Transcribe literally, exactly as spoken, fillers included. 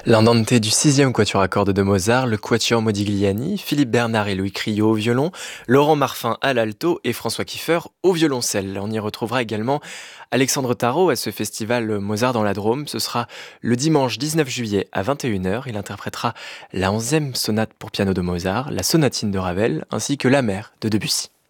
L'Andante du sixième quatuor à cordes de Mozart, le quatuor Modigliani, Philippe Bernard et Louis Criot au violon, Laurent Marfin à l'alto et François Kiefer au violoncelle. On y retrouvera également Alexandre Tarot à ce festival Mozart dans la Drôme. Ce sera le dimanche dix-neuf juillet à vingt et une heures. Il interprétera la onzième sonate pour piano de Mozart, la sonatine de Ravel ainsi que la Mère de Debussy.